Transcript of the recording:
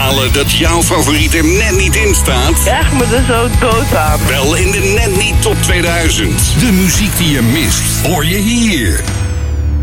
balen dat jouw favoriet er net niet in staat? Ja, ik me er zo dood aan. Wel in de Net Niet Top 2000. De muziek die je mist, hoor je hier.